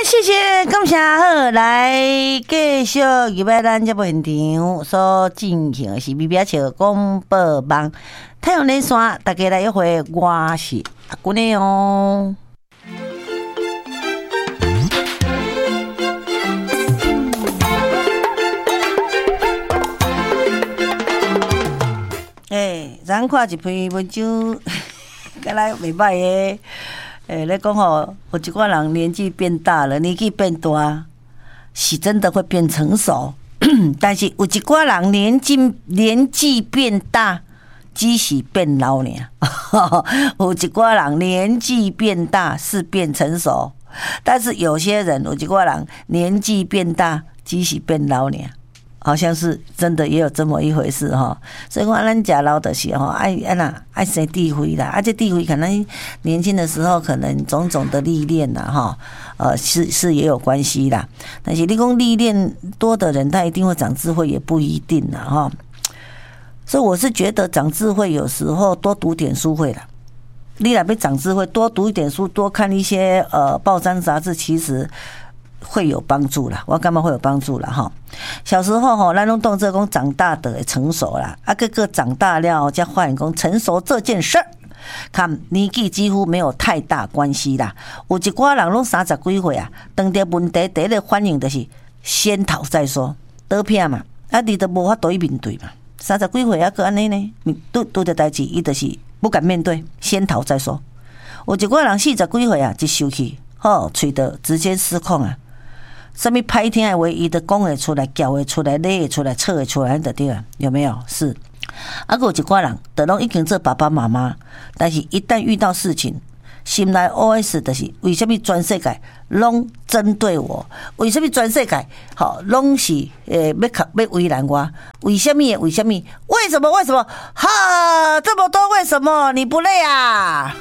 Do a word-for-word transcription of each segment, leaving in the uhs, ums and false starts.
谢谢，感谢好，来继续入来咱节目现场所进行的是咪咪笑广播网太阳连线，大家来一回，我是阿姑呢哦。诶，咱看一篇文章，敢来袂歹诶。诶，咧讲吼，有一寡人年纪变大了，年纪变大，是真的会变成熟。但是有一寡人年纪年纪变大，只是变老呢。有一寡人年纪变大是变成熟，但是有些人有一寡人年纪变大，只是变老呢。好像是真的也有这么一回事哈，所以讲咱食老的时候爱爱哪爱生智慧啦，啊这智慧可能年轻的时候可能种种的历练啦哈，呃是是也有关系啦。但是你讲历练多的人，他一定会长智慧，也不一定啦哈。所以我是觉得长智慧有时候多读点书会啦。你若要长智慧，多读一点书，多看一些呃报章杂志，其实会有帮助啦，我感觉会有帮助啦哈。小时候吼，咱拢当作讲长大的成熟啦，啊，个个长大了才发现讲成熟这件事儿，看年纪几乎没有太大关系啦。有一寡人拢三十几岁啊，当着问题第一个反应就是先逃再说，倒片嘛，啊，你都无法度去面对嘛。三十几岁啊，个安尼呢，拄拄着代志，伊就是不敢面对，先逃再说。有一寡人四十几岁啊，一生气，吼，喙就直接失控啊。什么歹听的话，伊都讲会出来，叫会出来，勒会出来，测会出来，就对了，有没有？是。啊，有一寡人，就拢已经做爸爸妈妈，但是一旦遇到事情，心内 O S 就是为什么全世界拢针对我？为什么全世界好拢是诶要要为难我？为什么？为什么？为什么？为什么？哈，这么多为什么？你不累啊？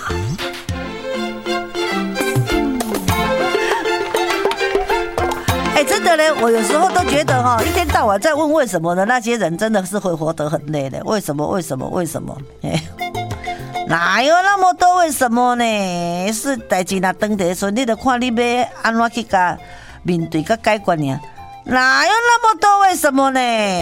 哎、欸，真的嘞，我有时候都觉得哈，一天到晚在问为什么的那些人，真的是会活得很累的。为什么？为什么？为什么？哎、欸，哪有那么多为什么呢？是代志若当地时，你得看你要安怎去甲面对甲解决呢？哪有那么多为什么呢？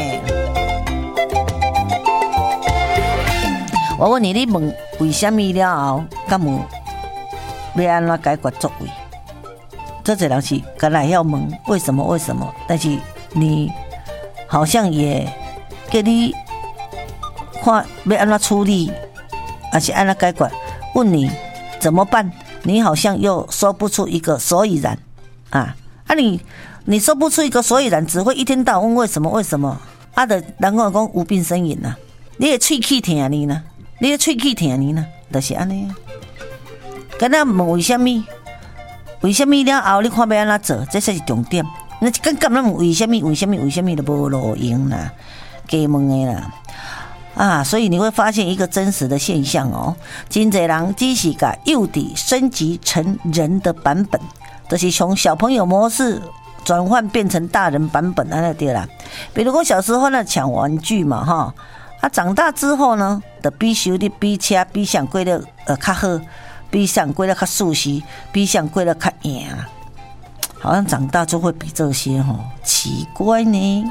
我问你，你问为什么了后，敢有要安怎解决作为？这些人是本来要问为什么为什么，但是你好像也给你看要安怎处理，还是安怎解决？问你怎么办，你好像又说不出一个所以然啊！啊你，你你说不出一个所以然，只会一天到晚问为什么为什么？啊的，人讲讲无病呻吟呐，你的喙齿疼你呢？你的喙齿疼你呢？就是安尼啊。跟他问为什么？为什么了后你看要安怎做？这才是重点。那刚刚那为什么？为什么？为什么都无路用啦？加问的啦啊！所以你会发现一个真实的现象哦，真侪人只是把幼体升级成人的版本，就是从小朋友模式转换变成大人版本安尼对啦。比如说小时候那抢玩具嘛哈，啊长大之后呢，就比修理、比车、比上过得呃较好。比上过得较舒适，比上过得较硬，好像长大就会比这些吼，奇怪呢。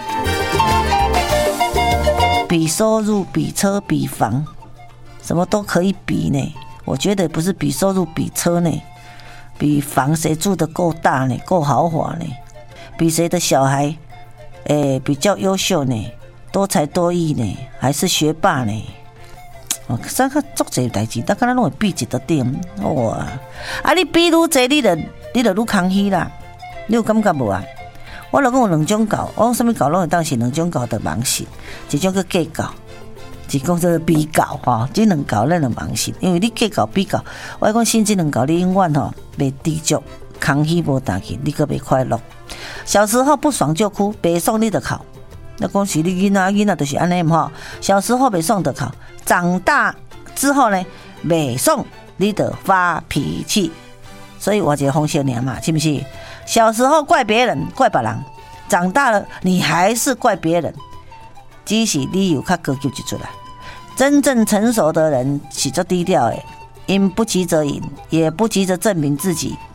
比收入、比车、比房，什么都可以比呢。我觉得不是比收入、比车呢，比房谁住得够大呢，够豪华呢，比谁的小孩诶、欸、比较优秀呢，多才多艺呢，还是学霸呢？啥个足侪代志，大家拢会比一个点哇！啊，你比愈侪，你就你就愈空虚啦。你有感觉无啊？我老讲有两种狗，我讲什么狗拢会当是两种狗的盲性，一种叫计较，一种叫比较吼。这两狗咱就盲性，因为你计较比较，我讲甚至两狗你永远吼袂知足，空虚无大去，你个袂快乐。小时候不爽就哭，袂爽你就哭。那讲是你囡仔囡仔就是安尼嘛，小时候袂爽就哭。长大之后呢，袂爽你得发脾气，所以我一个方式尔嘛，是不是？小时候怪别人，怪别人，长大了你还是怪别人，只是你有较高级一出来。真正成熟的人是足低调的，因不急着赢，也不急着证明自己。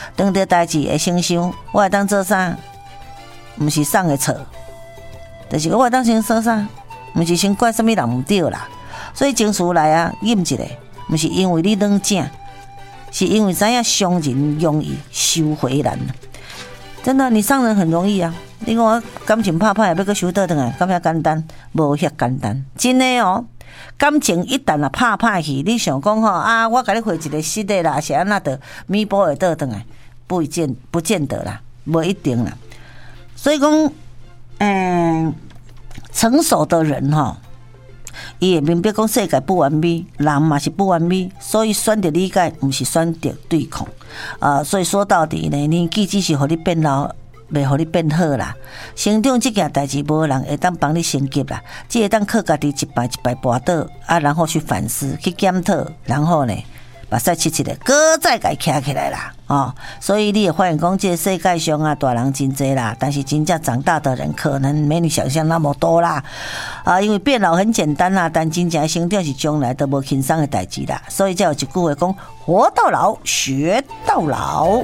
当着代志会先想，我会当做啥？毋是送的错，就是我会当先说啥？毋是先怪什么人毋对啦。所以情绪来啊，忍一下，毋是因为你软正，是因为知影伤人容易收回难。真的，你伤人很容易啊！你看我感情拍拍，要搁收倒转来，敢遐简单？无遐简单，真的哦。感情一旦啊拍拍去，你想讲吼啊，我甲你回一个新的啦，是安那的弥补会倒转来，不见不见得啦，无一定啦。所以讲，嗯，成熟的人吼，伊会明白讲世界不完美，人嘛是不完美，所以选择理解，毋是选择对抗。啊、呃，所以说到底呢，年纪只是互你变老，袂互你变好啦。成长这件代志，无人会当帮你升级啦，只会当靠家己一摆一摆跋倒啊，然后去反思、去检讨，然后呢，把再切切的，搁再改徛起来啦。哦，所以你也发现讲，这世界上啊，大人真多啦，但是真正长大的人可能没你想象那么多啦。啊，因为变老很简单啦，但真正成长是将来都无轻松的代志啦。所以才有一句话讲：活到老，学到老。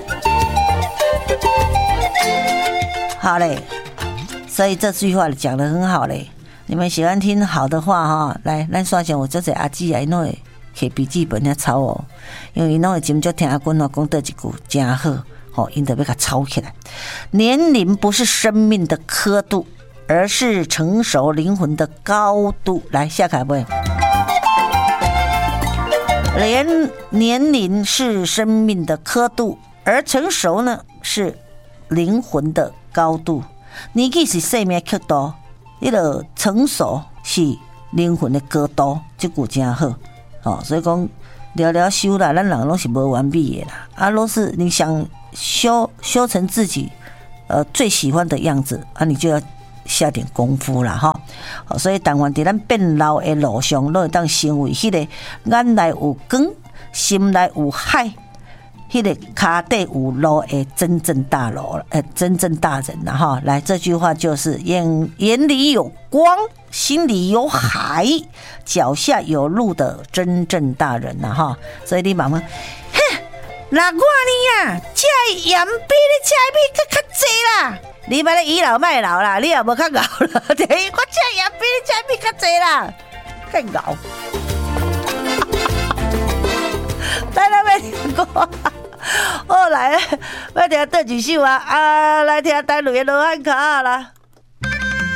好嘞，所以这句话讲得很好嘞。你们喜欢听好的话哈，来，咱刷前我这些阿姊啊，因为摕笔记本遐抄哦，因为因拢会真足听阿君话讲倒一句真好，吼，因得要甲抄起来。年龄不是生命的刻度，而是成熟灵魂的高度。来，下凯妹，连年龄是生命的刻度，而成熟呢是灵魂的高度。年纪是生命刻度，迄个成熟是灵魂的高度，这句真好。哦，所以讲聊聊修啦，咱人拢是无完美的啦。啊，若是你想修修成自己呃最喜欢的样子啊，你就要下点功夫啦哈。哦，所以但愿伫咱变老的路上，都会当成为迄个眼内有光、心内有海、迄个脚底有路的真正大佬，呃，真正大人啦哈。来，这句话就是眼眼里有光，心里有海，脚下有路的真正大人啦哈。所以你慢慢，哼，那我呢呀，这盐比你这米更较济啦。你别咧倚老卖老啦，你也无较熬啦。对，我这盐比你这米较济啦，较熬。来来，别听歌。哦，来，要听倒一首啊！啊，来听台语的罗汉卡啦。